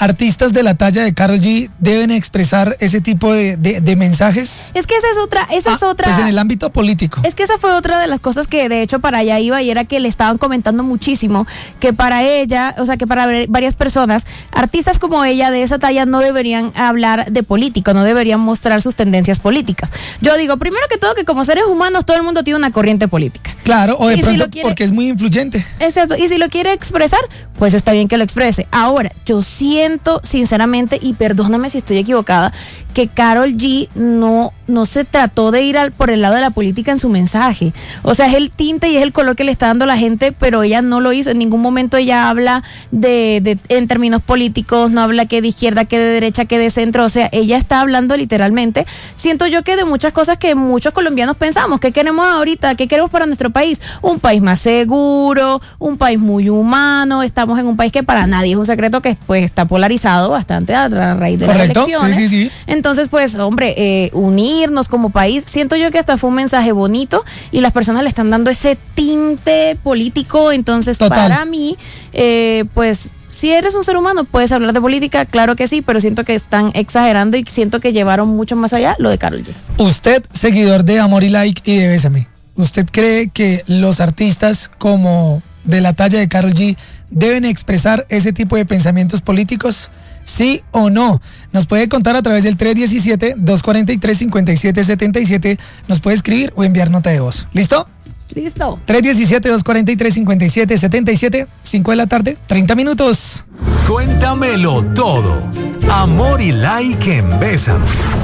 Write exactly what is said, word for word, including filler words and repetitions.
artistas de la talla de Karol G deben expresar ese tipo de, de, de mensajes? Es que esa es otra, esa ah, es otra. Pues en el ámbito político. Es que esa fue otra de las cosas que de hecho para allá iba y era que le estaban comentando muchísimo que para ella, o sea que para varias personas, artistas como ella de esa talla no deberían hablar de política, no deberían mostrar sus tendencias políticas. Yo digo, primero que todo que como seres humanos todo el mundo tiene una corriente política. Claro, o de y pronto si quiere, porque es muy influyente. Exacto, y si lo quiere expresar, pues está bien que lo exprese. Ahora, yo siento sinceramente, y perdóname si estoy equivocada, que Karol G no, no se trató de ir al, por el lado de la política en su mensaje. O sea, es el tinte y es el color que le está dando la gente, pero ella no lo hizo. En ningún momento ella habla de, de en términos políticos, no habla que de izquierda, que de derecha, que de centro. O sea, ella está hablando literalmente. Siento yo que de muchas cosas que muchos colombianos pensamos, ¿qué queremos ahorita? ¿Qué queremos para nuestro país? Un país más seguro, un país muy humano. Estamos en un país que para nadie es un secreto que pues está polarizado bastante a raíz de Correcto. las elecciones. Sí, sí, sí. Entonces, pues, hombre, eh, unirnos como país, siento yo que hasta fue un mensaje bonito y las personas le están dando ese tinte político. Entonces, Total. para mí, eh, pues, si eres un ser humano, puedes hablar de política, claro que sí, pero siento que están exagerando y siento que llevaron mucho más allá lo de Karol G. Usted, seguidor de Amor y Like y de Bésame, ¿usted cree que los artistas como de la talla de Karol G deben expresar ese tipo de pensamientos políticos? ¿Sí o no? Nos puede contar a través del tres uno siete, dos cuatro tres, cinco siete siete siete. Nos puede escribir o enviar nota de voz. ¿Listo? Listo. tres uno siete, dos cuatro tres, cinco siete siete siete. cinco de la tarde, treinta minutos. Cuéntamelo todo. Amor y Like en Bésame.